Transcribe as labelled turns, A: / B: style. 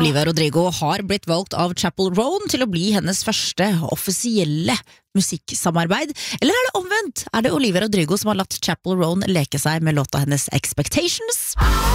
A: Olivia Rodrigo har blitt valgt av Chappell Roan til å bli hennes første offisielle musikksamarbeid. Eller er det omvendt? Er det Olivia Rodrigo som har latt Chappell Roan leke seg med låta hennes Expectations?